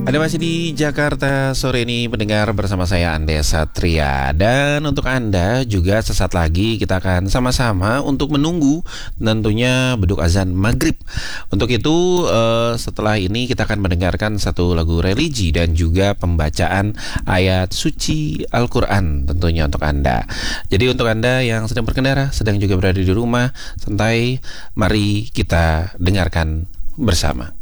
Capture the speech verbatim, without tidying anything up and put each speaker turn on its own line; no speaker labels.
Ada masih di Jakarta sore ini mendengar bersama saya Ande Satria. Dan untuk Anda juga sesaat lagi kita akan sama-sama untuk menunggu tentunya beduk azan maghrib. Untuk itu eh, setelah ini kita akan mendengarkan satu lagu religi dan juga pembacaan ayat suci Al-Quran tentunya untuk Anda. Jadi untuk Anda yang sedang berkendara, sedang juga berada di rumah, santai, mari kita dengarkan bersama.